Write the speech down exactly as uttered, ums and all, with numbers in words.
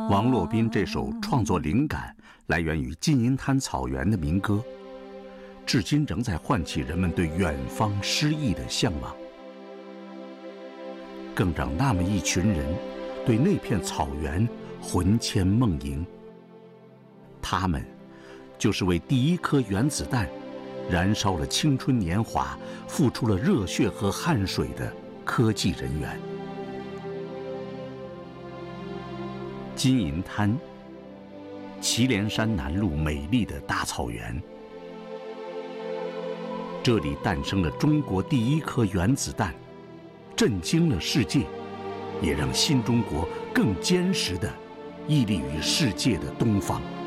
王洛宾这首创作灵感来源于金银滩草原的民歌，至今仍在唤起人们对远方诗意的向往，更让那么一群人对那片草原魂牵梦萦。他们就是为第一颗原子弹燃烧了青春年华，付出了热血和汗水的科技人员。金银滩，祁连山南麓美丽的大草原，这里诞生了中国第一颗原子弹，震惊了世界，也让新中国更坚实地屹立于世界的东方。